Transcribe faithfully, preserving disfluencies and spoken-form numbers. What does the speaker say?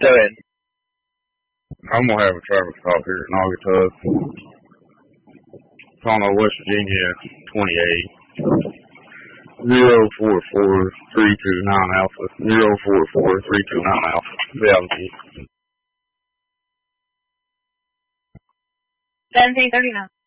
Go ahead. I'm going to have a traffic stop here at Naugatuck. Toronto, West Virginia, twenty-eight. zero four four three two nine Alpha. zero four four three two nine Alpha. Reality. seventeen thirty-nine.